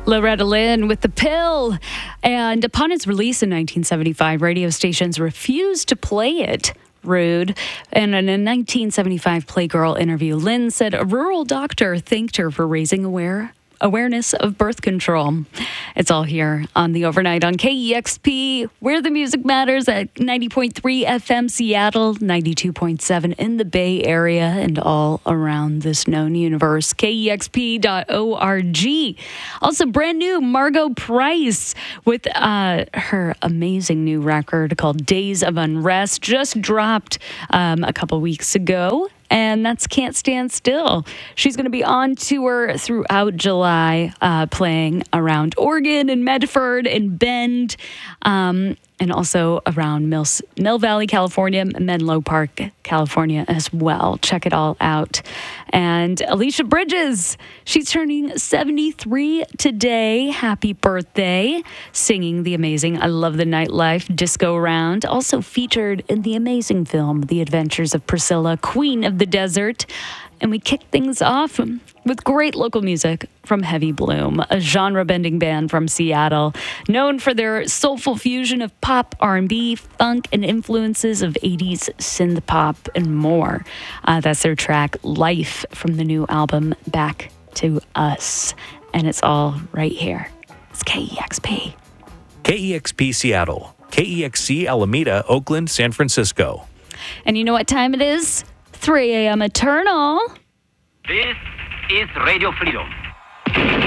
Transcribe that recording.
Loretta Lynn with The Pill. And upon its release in 1975, radio stations refused to play it. Rude. And in a 1975 Playgirl interview, Lynn said a rural doctor thanked her for raising awareness of birth control. It's all here on The Overnight on KEXP, where the music matters, at 90.3 FM Seattle, 92.7 in the Bay Area, and all around this known universe. KEXP.org. Also, brand new Margo Price with her amazing new record called Days of Unrest, just dropped a couple weeks ago. And that's Can't Stand Still. She's going to be on tour throughout July, playing around Oregon and Medford and Bend, and also around Mill Valley, California, Menlo Park, California as well. Check it all out. And Alicia Bridges, she's turning 73 today. Happy birthday. Singing the amazing I Love the Nightlife disco round. Also featured in the amazing film The Adventures of Priscilla, Queen of the Desert. And we kick things off with great local music from Heavy Bloom, a genre-bending band from Seattle, known for their soulful fusion of pop, R&B, funk, and influences of 80s synth pop and more. That's their track, Life, from the new album, Back to Us. And it's all right here. It's KEXP. KEXP Seattle, KEXC Alameda, Oakland, San Francisco. And you know what time it is? 3 a.m. Eternal. This is Radio Freedom.